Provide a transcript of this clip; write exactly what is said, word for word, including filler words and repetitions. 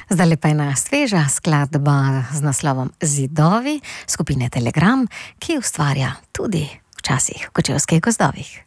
Zdajle pa ena sveža skladba z naslovom Zidovi skupine Telegram, ki ustvarja tudi včasih v Kočevskih gozdovih.